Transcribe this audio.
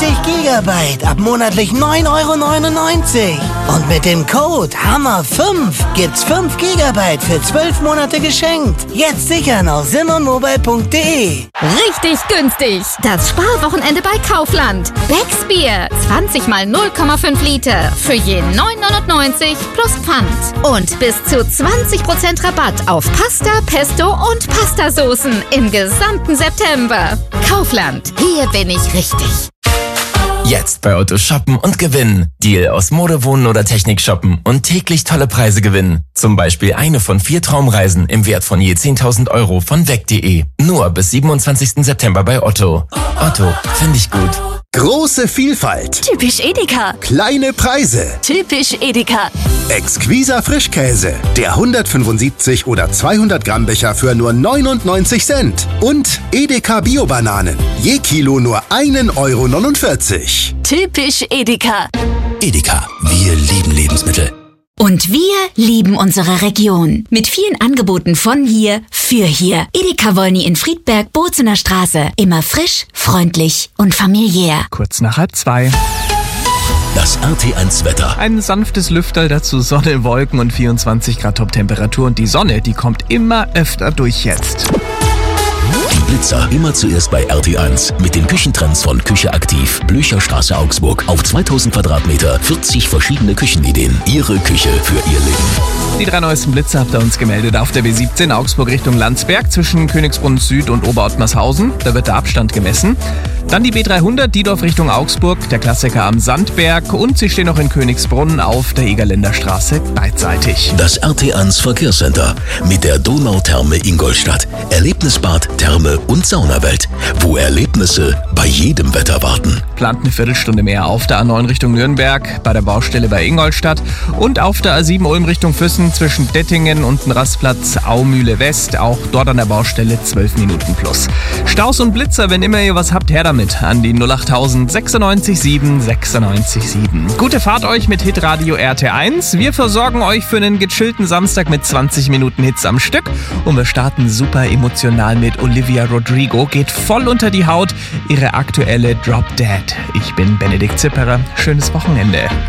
Gigabyte ab monatlich 9,99 €. Und mit dem Code HAMMER5 gibt's 5 Gigabyte für 12 Monate geschenkt. Jetzt sichern auf simonmobile.de. Richtig günstig. Das Sparwochenende bei Kaufland. Becks Bier. 20 mal 0,5 Liter. Für je 9,99 € plus Pfand. Und bis zu 20% Rabatt auf Pasta, Pesto und Pastasoßen im gesamten September. Kaufland. Hier bin ich richtig. Jetzt bei Otto shoppen und gewinnen. Deal aus Mode, Wohnen oder Technik shoppen und täglich tolle Preise gewinnen. Zum Beispiel eine von 4 Traumreisen im Wert von je 10.000 € von weg.de. Nur bis 27. September bei Otto. Otto, finde ich gut. Große Vielfalt. Typisch Edeka. Kleine Preise. Typisch Edeka. Exquiser Frischkäse. Der 175 oder 200 Gramm Becher für nur 99 Cent. Und Edeka Bio-Bananen. Je Kilo nur 1,49 €. Typisch Edeka. Edeka, wir lieben Lebensmittel. Und wir lieben unsere Region. Mit vielen Angeboten von hier für hier. Edeka Wolny in Friedberg, Bozener Straße. Immer frisch, freundlich und familiär. Kurz nach 1:30. Das RT1 Wetter. Ein sanftes Lüfterl, dazu Sonne, Wolken und 24 Grad Top-Temperatur. Und die Sonne, die kommt immer öfter durch jetzt. Die Blitzer immer zuerst bei RT1 mit den Küchentrends von Küche aktiv, Blücherstraße Augsburg. Auf 2000 Quadratmeter, 40 verschiedene Küchenideen. Ihre Küche für Ihr Leben. Die 3 neuesten Blitze habt ihr uns gemeldet auf der B17 Augsburg Richtung Landsberg zwischen Königsbrunn Süd und Oberottmarshausen. Da wird der Abstand gemessen. Dann die B300 Diedorf Richtung Augsburg, der Klassiker am Sandberg. Und sie stehen noch in Königsbrunn auf der Egerländer Straße beidseitig. Das RT1 Verkehrscenter mit der Donautherme Ingolstadt. Erlebnisbad, Therme und Saunawelt, wo Erlebnisse bei jedem Wetter warten. Plant eine Viertelstunde mehr auf der A9 Richtung Nürnberg, bei der Baustelle bei Ingolstadt und auf der A7 Ulm Richtung Füssen zwischen Dettingen und dem Rastplatz Aumühle West, auch dort an der Baustelle 12 Minuten plus. Staus und Blitzer, wenn immer ihr was habt, her damit an die 08000 96 7 96 7. Gute Fahrt euch mit Hitradio RT1. Wir versorgen euch für einen gechillten Samstag mit 20 Minuten Hits am Stück und wir starten super emotional mit Olivia Rodrigo, geht voll unter die Haut, ihre aktuelle Drop Dead. Ich bin Benedikt Zipperer. Schönes Wochenende.